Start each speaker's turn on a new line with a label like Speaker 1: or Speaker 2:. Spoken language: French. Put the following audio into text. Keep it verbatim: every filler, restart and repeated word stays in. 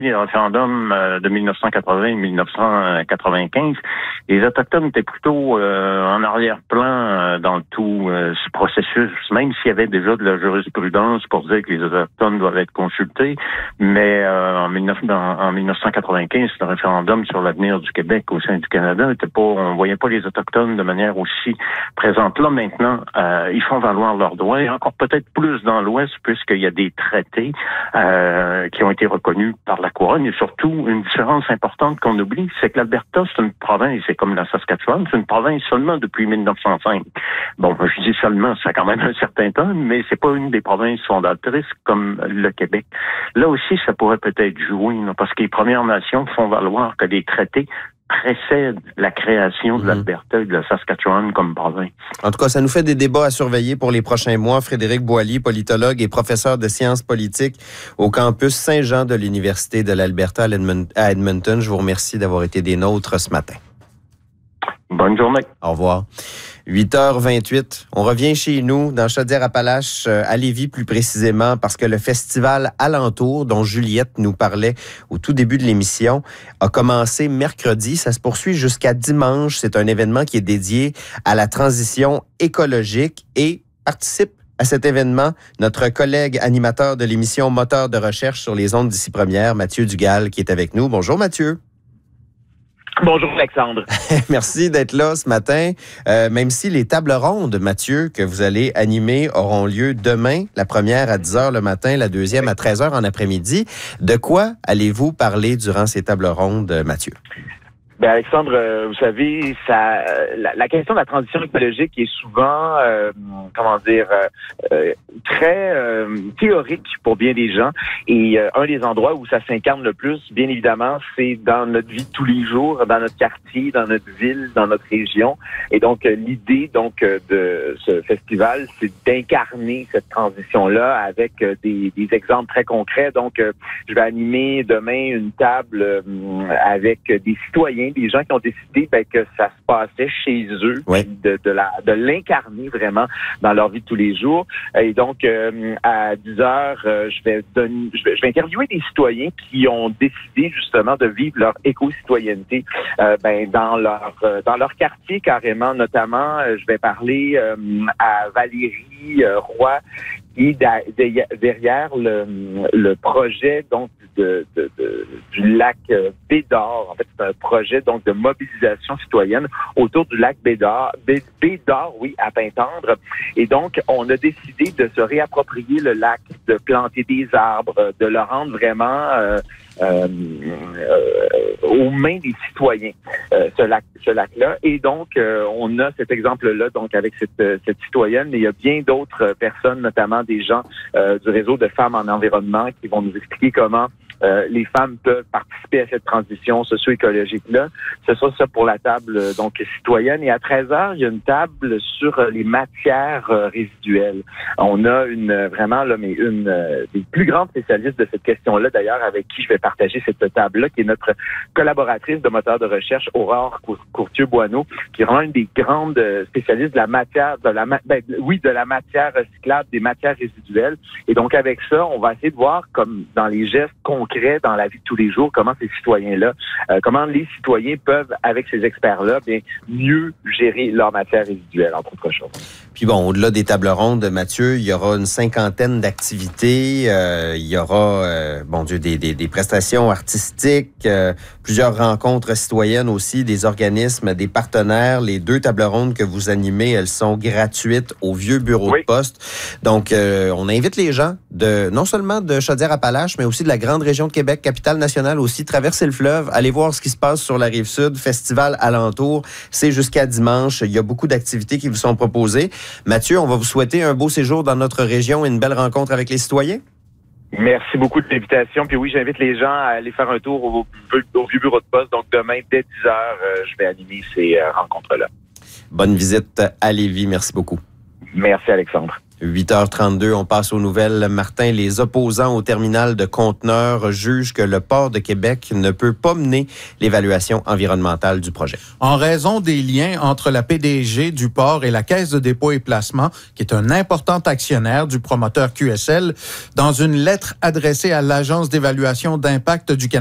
Speaker 1: le référendum de mille neuf cent quatre-vingts et mille neuf cent quatre-vingt-quinze, les Autochtones étaient plutôt euh, en arrière-plan euh, dans tout euh, ce processus, même s'il y avait déjà de la jurisprudence pour dire que les Autochtones doivent être consultés. Mais euh, en, dix-neuf, dans, en mille neuf cent quatre-vingt-quinze, le référendum sur l'avenir du Québec au sein du Canada, était pas, on voyait pas les Autochtones de manière aussi présente. Là, maintenant, euh, ils font valoir leurs droits, et encore peut-être plus dans l'Ouest, puisqu'il y a des traités euh, qui ont été reconnus par la couronne. Et surtout, une différence importante qu'on oublie, c'est que l'Alberta, c'est une province, c'est comme la Saskatchewan, c'est une province seulement depuis mille neuf cent cinq. Bon, je dis seulement, ça a quand même un certain temps, mais c'est pas une des provinces fondatrices comme le Québec. Là aussi, ça pourrait peut-être jouer, non, parce que les Premières Nations font valoir que les traités précèdent la création de l'Alberta et de la Saskatchewan comme province.
Speaker 2: En tout cas, ça nous fait des débats à surveiller pour les prochains mois. Frédéric Boily, politologue et professeur de sciences politiques au campus Saint-Jean de l'Université de l'Alberta à Edmonton. Je vous remercie d'avoir été des nôtres ce matin.
Speaker 1: Bonne journée.
Speaker 2: Au revoir. huit heures vingt-huit. On revient chez nous, dans Chaudière-Appalaches, à Lévis plus précisément, parce que le festival Alentour, dont Juliette nous parlait au tout début de l'émission, a commencé mercredi. Ça se poursuit jusqu'à dimanche. C'est un événement qui est dédié à la transition écologique et participe à cet événement notre collègue animateur de l'émission Moteur de recherche sur les ondes d'ici première, Mathieu Dugal, qui est avec nous. Bonjour Mathieu.
Speaker 3: Bonjour Alexandre.
Speaker 2: Merci d'être là ce matin. Euh, même si les tables rondes, Mathieu, que vous allez animer auront lieu demain, la première à dix heures le matin, la deuxième à treize heures en après-midi. De quoi allez-vous parler durant ces tables rondes, Mathieu?
Speaker 3: Ben Alexandre, euh, vous savez, ça, euh, la, la question de la transition écologique est souvent, euh, comment dire, euh, euh, très euh, théorique pour bien des gens. Et euh, un des endroits où ça s'incarne le plus, bien évidemment, c'est dans notre vie de tous les jours, dans notre quartier, dans notre ville, dans notre région. Et donc, euh, l'idée donc euh, de ce festival, c'est d'incarner cette transition-là avec euh, des, des exemples très concrets. Donc, euh, je vais animer demain une table euh, avec des citoyens, des gens qui ont décidé ben, que ça se passait chez eux,
Speaker 2: oui.
Speaker 3: de, de, la, de l'incarner vraiment dans leur vie de tous les jours. Et donc, euh, à dix heures, euh, je vais donner, je vais, je vais interviewer des citoyens qui ont décidé justement de vivre leur éco-citoyenneté euh, ben, dans leur euh, dans leur quartier carrément. Notamment, euh, je vais parler euh, à Valérie euh, Roy, qui est derrière le, le projet donc de, de, de, du lac Bédard. En fait, c'est un projet donc de mobilisation citoyenne autour du lac Bédard, Bédard, oui, à Pintendre. Et donc, on a décidé de se réapproprier le lac, de planter des arbres, de le rendre vraiment euh, euh, euh, aux mains des citoyens, euh, ce lac, ce lac-là. Et donc, euh, on a cet exemple-là, donc avec cette, cette citoyenne, mais il y a bien d'autres personnes, notamment des gens euh, du réseau de femmes en environnement, qui vont nous expliquer comment Euh, les femmes peuvent participer à cette transition socio-écologique-là. Ce sera ça pour la table euh, donc citoyenne. Et à treize heures, il y a une table sur euh, les matières euh, résiduelles. On a une vraiment là, mais une euh, des plus grandes spécialistes de cette question-là, d'ailleurs, avec qui je vais partager cette table-là, qui est notre collaboratrice de moteur de recherche, Aurore Courtieu-Boineau, qui est vraiment une des grandes spécialistes de la matière, de la ben, oui, de la matière recyclable, des matières résiduelles. Et donc, avec ça, on va essayer de voir, comme dans les gestes concrets dans la vie de tous les jours, comment ces citoyens-là, euh, comment les citoyens peuvent, avec ces experts-là, bien mieux gérer leur matière résiduelle, entre autres choses.
Speaker 2: Puis bon, au-delà des tables rondes, Mathieu, il y aura une cinquantaine d'activités. Euh, il y aura, euh, bon Dieu, des, des, des prestations artistiques, euh, plusieurs rencontres citoyennes aussi, des organismes, des partenaires. Les deux tables rondes que vous animez, elles sont gratuites au vieux bureau oui. de poste. Donc, euh, on invite les gens de non seulement de Chaudière-Appalaches, mais aussi de la grande région de Québec, capitale nationale aussi, traverser le fleuve, aller voir ce qui se passe sur la Rive-Sud, festival alentour, c'est jusqu'à dimanche. Il y a beaucoup d'activités qui vous sont proposées. Mathieu, on va vous souhaiter un beau séjour dans notre région et une belle rencontre avec les citoyens.
Speaker 3: Merci beaucoup de l'invitation. Puis oui, j'invite les gens à aller faire un tour au, au vieux bureau de poste. Donc demain, dès dix heures, euh, je vais animer ces euh, rencontres-là.
Speaker 2: Bonne visite à Lévis. Merci beaucoup.
Speaker 3: Merci Alexandre.
Speaker 2: huit heures trente-deux, on passe aux nouvelles. Martin, les opposants au terminal de conteneurs jugent que le port de Québec ne peut pas mener l'évaluation environnementale du projet.
Speaker 4: En raison des liens entre la P D G du port et la Caisse de dépôt et placement, qui est un important actionnaire du promoteur Q S L, dans une lettre adressée à l'Agence d'évaluation d'impact du Canada,